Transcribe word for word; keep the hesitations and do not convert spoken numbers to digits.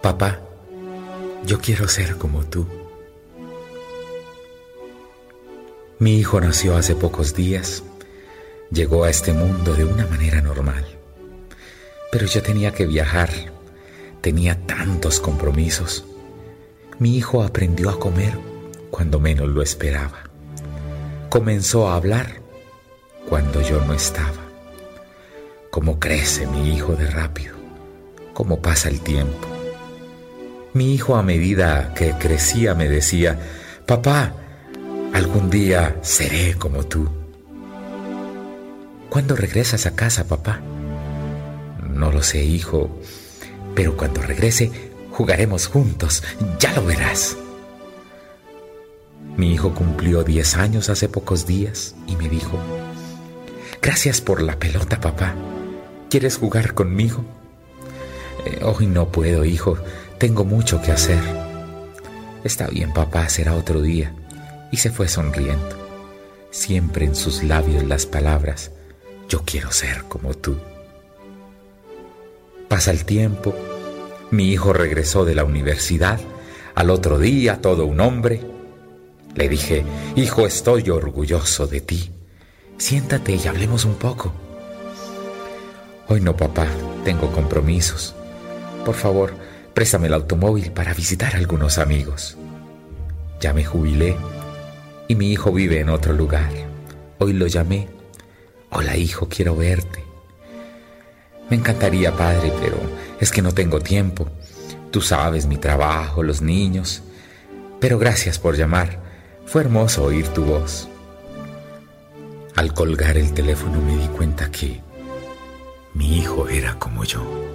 Papá, yo quiero ser como tú. Mi hijo nació hace pocos días. Llegó a este mundo de una manera normal. Pero yo tenía que viajar. Tenía tantos compromisos. Mi hijo aprendió a comer cuando menos lo esperaba. Comenzó a hablar cuando yo no estaba. Cómo crece mi hijo de rápido. Cómo pasa el tiempo. Mi hijo, a medida que crecía, me decía: papá, algún día seré como tú. ¿Cuándo regresas a casa, papá? No lo sé, hijo, pero cuando regrese jugaremos juntos, ya lo verás. Mi hijo cumplió diez años hace pocos días y me dijo: gracias por la pelota, papá. ¿Quieres jugar conmigo? Eh, hoy no puedo, hijo. Tengo mucho que hacer. Está bien, papá, será otro día. Y se fue sonriendo. Siempre en sus labios las palabras: yo quiero ser como tú. Pasa el tiempo. Mi hijo regresó de la universidad. Al otro día, todo un hombre. Le dije: hijo, estoy orgulloso de ti. Siéntate y hablemos un poco. Hoy no, papá, tengo compromisos. Por favor, préstame el automóvil para visitar a algunos amigos. Ya me jubilé y mi hijo vive en otro lugar. Hoy lo llamé: hola, hijo, quiero verte. Me encantaría, padre, pero es que no tengo tiempo. Tú sabes, mi trabajo, los niños. Pero gracias por llamar. Fue hermoso oír tu voz. Al colgar el teléfono me di cuenta que mi hijo era como yo.